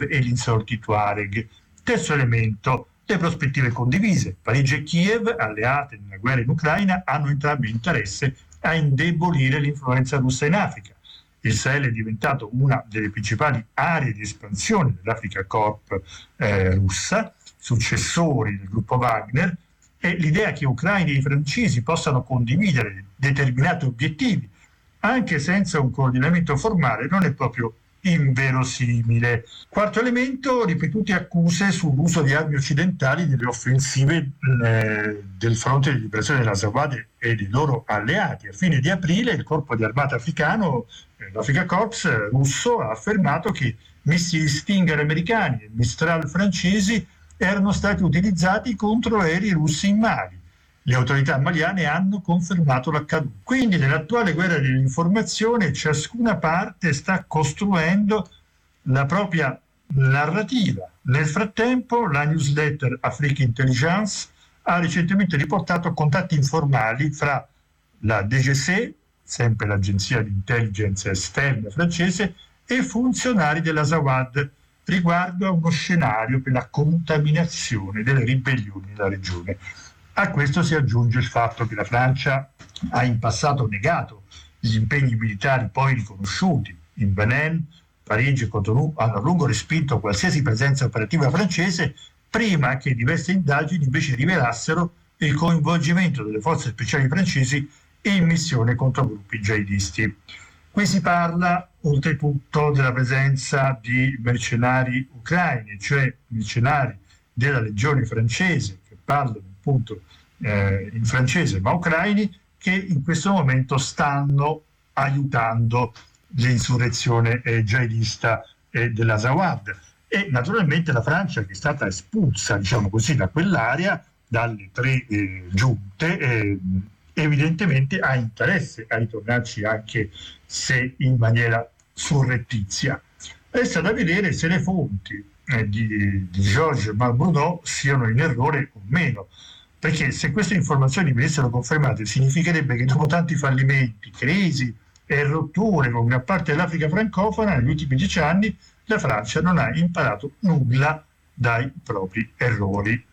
e gli insorti Tuareg. Terzo elemento, le prospettive condivise. Parigi e Kiev, alleate nella guerra in Ucraina, hanno entrambi interesse a indebolire l'influenza russa in Africa. Israele è diventato una delle principali aree di espansione dell'Africa Corp russa, successori del gruppo Wagner, e l'idea che ucraini e francesi possano condividere determinati obiettivi anche senza un coordinamento formale non è proprio inverosimile. Quarto elemento, ripetute accuse sull'uso di armi occidentali nelle offensive del fronte di liberazione dell'Azawad e dei loro alleati. A fine di aprile il corpo di armata africano, l'Africa Corps russo, ha affermato che missili Stinger americani e Mistral francesi erano stati utilizzati contro aerei russi in Mali. Le autorità maliane hanno confermato l'accaduto. Quindi nell'attuale guerra dell'informazione ciascuna parte sta costruendo la propria narrativa. Nel frattempo la newsletter Afrique Intelligence ha recentemente riportato contatti informali fra la DGC, sempre l'agenzia di intelligence esterna francese, e funzionari dell'Azawad riguardo a uno scenario per la contaminazione delle ribellioni nella regione. A questo si aggiunge il fatto che la Francia ha in passato negato gli impegni militari poi riconosciuti in Benin, Parigi e Cotonou, hanno a lungo respinto qualsiasi presenza operativa francese prima che diverse indagini invece rivelassero il coinvolgimento delle forze speciali francesi in missione contro gruppi jihadisti. Qui si parla oltretutto della presenza di mercenari ucraini, cioè mercenari della legione francese che parlano appunto in francese ma ucraini, che in questo momento stanno aiutando l'insurrezione jihadista dell'Azawad. E naturalmente la Francia, che è stata espulsa, diciamo così, da quell'area, dalle tre giunte, evidentemente ha interesse a ritornarci, anche se in maniera surrettizia. Resta da vedere se le fonti di Georges Malbrunot siano in errore o meno, perché se queste informazioni venissero confermate significherebbe che dopo tanti fallimenti, crisi e rotture con gran parte dell'Africa francofona negli ultimi 10 anni la Francia non ha imparato nulla dai propri errori.